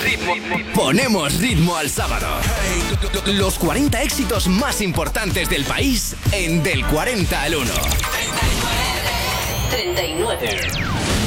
Ponemos ritmo al sábado. Los 40 éxitos más importantes del país en Del 40 al 1. 39.